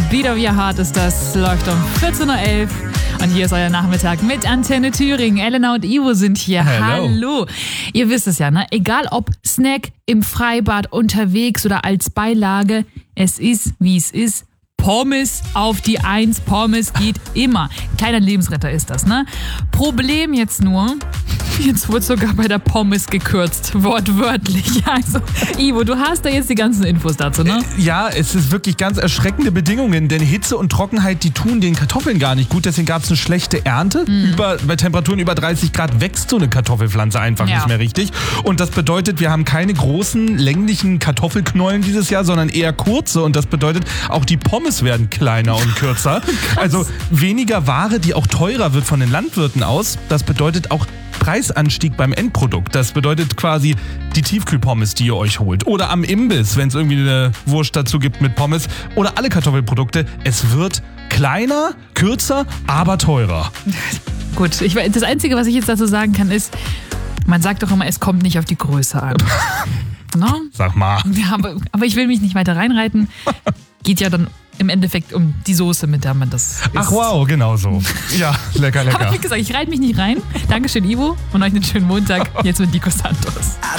Beat of Your Heart ist das, läuft um 14.11 Uhr. Und hier ist euer Nachmittag mit Antenne Thüringen. Elena und Ivo sind hier. Hello. Hallo. Ihr wisst es ja, ne? Egal ob Snack im Freibad, unterwegs oder als Beilage, es ist, wie es ist. Pommes auf die 1. Pommes geht immer. Kleiner Lebensretter ist das, ne? Problem jetzt nur, jetzt wird sogar bei der Pommes gekürzt, wortwörtlich. Also, Ivo, du hast da jetzt die ganzen Infos dazu, ne? Ja, es ist wirklich ganz erschreckende Bedingungen, denn Hitze und Trockenheit, die tun den Kartoffeln gar nicht gut. Deswegen gab es eine schlechte Ernte. Bei Temperaturen über 30 Grad wächst so eine Kartoffelpflanze einfach nicht mehr richtig. Und das bedeutet, wir haben keine großen, länglichen Kartoffelknollen dieses Jahr, sondern eher kurze. Und das bedeutet, auch die Pommes werden kleiner und kürzer. Also weniger Ware, die auch teurer wird von den Landwirten aus. Das bedeutet auch Preisanstieg beim Endprodukt. Das bedeutet quasi die Tiefkühlpommes, die ihr euch holt. Oder am Imbiss, wenn es irgendwie eine Wurst dazu gibt mit Pommes. Oder alle Kartoffelprodukte. Es wird kleiner, kürzer, aber teurer. Gut, das Einzige, was ich jetzt dazu sagen kann, ist, man sagt doch immer, es kommt nicht auf die Größe an. No? Sag mal. Ja, aber ich will mich nicht weiter reinreiten. Geht ja dann im Endeffekt um die Soße, mit der man das isst. Ach wow, genau so. Ja, lecker, lecker. Aber wie gesagt, ich reite mich nicht rein. Dankeschön, Ivo, und euch einen schönen Montag. Jetzt mit Nico Santos.